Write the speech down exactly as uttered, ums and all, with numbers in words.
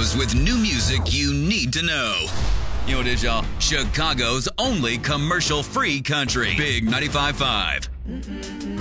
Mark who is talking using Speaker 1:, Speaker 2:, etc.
Speaker 1: shows with new music you need to know. You know what it is, y'all? Chicago's only commercial-free country. Big ninety-five point five.